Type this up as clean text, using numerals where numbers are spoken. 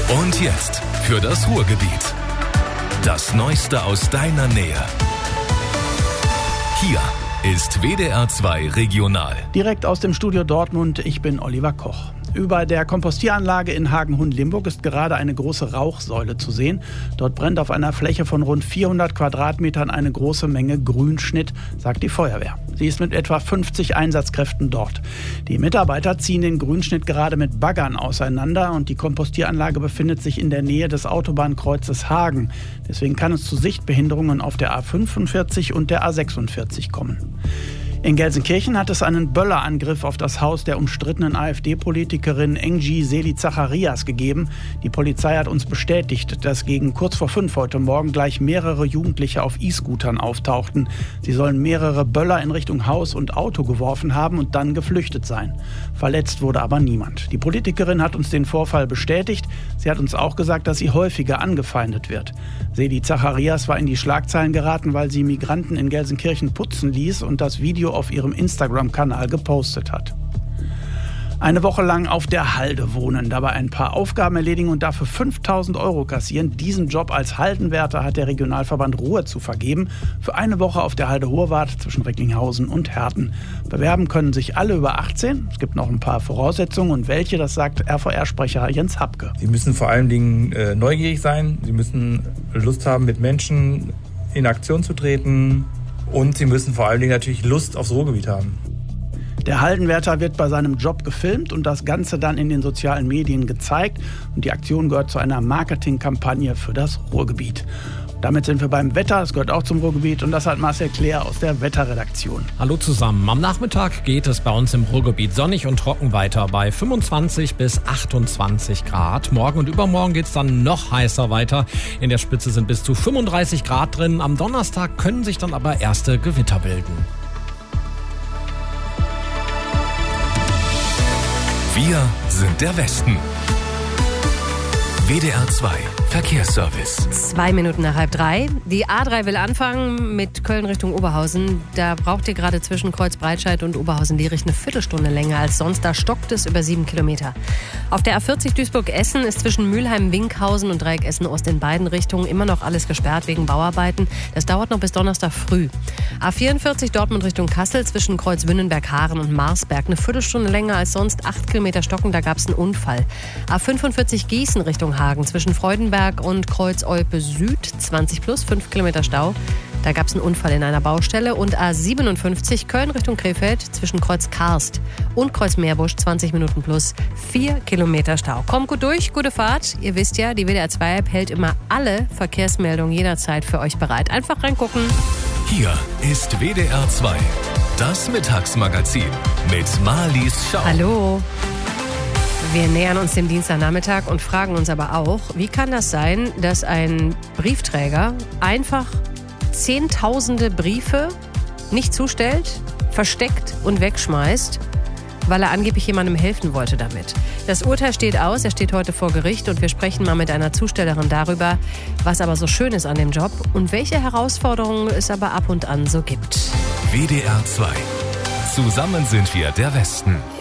Und jetzt für das Ruhrgebiet. Das Neueste aus deiner Nähe. Hier ist WDR 2 Regional. Direkt aus dem Studio Dortmund, ich bin Oliver Koch. Über der Kompostieranlage in Hagen-Hun-Limburg ist gerade eine große Rauchsäule zu sehen. Dort brennt auf einer Fläche von rund 400 Quadratmetern eine große Menge Grünschnitt, sagt die Feuerwehr. Sie ist mit etwa 50 Einsatzkräften dort. Die Mitarbeiter ziehen den Grünschnitt gerade mit Baggern auseinander und die Kompostieranlage befindet sich in der Nähe des Autobahnkreuzes Hagen. Deswegen kann es zu Sichtbehinderungen auf der A45 und der A46 kommen. In Gelsenkirchen hat es einen Böllerangriff auf das Haus der umstrittenen AfD-Politikerin Engi Seli-Zacharias gegeben. Die Polizei hat uns bestätigt, dass gegen kurz vor 5 heute Morgen gleich mehrere Jugendliche auf E-Scootern auftauchten. Sie sollen mehrere Böller in Richtung Haus und Auto geworfen haben und dann geflüchtet sein. Verletzt wurde aber niemand. Die Politikerin hat uns den Vorfall bestätigt. Sie hat uns auch gesagt, dass sie häufiger angefeindet wird. Seli-Zacharias war in die Schlagzeilen geraten, weil sie Migranten in Gelsenkirchen putzen ließ und das Video auf ihrem Instagram-Kanal gepostet hat. Eine Woche lang auf der Halde wohnen, dabei ein paar Aufgaben erledigen und dafür 5.000 € kassieren. Diesen Job als Haldenwärter hat der Regionalverband Ruhr zu vergeben. Für eine Woche auf der Halde Hurwart zwischen Recklinghausen und Herten. Bewerben können sich alle über 18. Es gibt noch ein paar Voraussetzungen und welche, das sagt RVR-Sprecher Jens Hapke. Sie müssen vor allen Dingen neugierig sein. Sie müssen Lust haben, mit Menschen in Aktion zu treten. Und sie müssen vor allen Dingen natürlich Lust aufs Ruhrgebiet haben. Der Haldenwärter wird bei seinem Job gefilmt und das Ganze dann in den sozialen Medien gezeigt. Und die Aktion gehört zu einer Marketingkampagne für das Ruhrgebiet. Damit sind wir beim Wetter, es gehört auch zum Ruhrgebiet und das hat Marcel Claire aus der Wetterredaktion. Hallo zusammen. Am Nachmittag geht es bei uns im Ruhrgebiet sonnig und trocken weiter bei 25 bis 28 Grad. Morgen und übermorgen geht es dann noch heißer weiter. In der Spitze sind bis zu 35 Grad drin. Am Donnerstag können sich dann aber erste Gewitter bilden. Wir sind der Westen. WDR 2 Verkehrsservice. 2 Minuten nach 2:30. Die A3 will anfangen mit Köln Richtung Oberhausen. Da braucht ihr gerade zwischen Kreuzbreitscheid und Oberhausen-Lierich eine Viertelstunde länger als sonst. Da stockt es über 7 Kilometer. Auf der A40 Duisburg-Essen ist zwischen Mülheim-Winkhausen und Dreieck Essen-Ost in beiden Richtungen immer noch alles gesperrt wegen Bauarbeiten. Das dauert noch bis Donnerstag früh. A44 Dortmund Richtung Kassel zwischen Kreuz Wünnenberg-Haaren und Marsberg. Eine Viertelstunde länger als sonst. 8 Kilometer stocken, da gab es einen Unfall. A45 Gießen Richtung Hagen zwischen Freudenberg und Kreuz Olpe Süd, 20 plus, 5 Kilometer Stau. Da gab es einen Unfall in einer Baustelle. Und A57 Köln Richtung Krefeld zwischen Kreuz Karst und Kreuz Meerbusch, 20 Minuten plus, 4 Kilometer Stau. Kommt gut durch, gute Fahrt. Ihr wisst ja, die WDR 2 App hält immer alle Verkehrsmeldungen jederzeit für euch bereit. Einfach reingucken. Hier ist WDR 2, das Mittagsmagazin mit Marlies Schau. Hallo. Wir nähern uns dem Dienstagnachmittag und fragen uns aber auch, wie kann das sein, dass ein Briefträger einfach Zehntausende Briefe nicht zustellt, versteckt und wegschmeißt, weil er angeblich jemandem helfen wollte damit. Das Urteil steht aus, er steht heute vor Gericht und wir sprechen mal mit einer Zustellerin darüber, was aber so schön ist an dem Job und welche Herausforderungen es aber ab und an so gibt. WDR 2. Zusammen sind wir der Westen.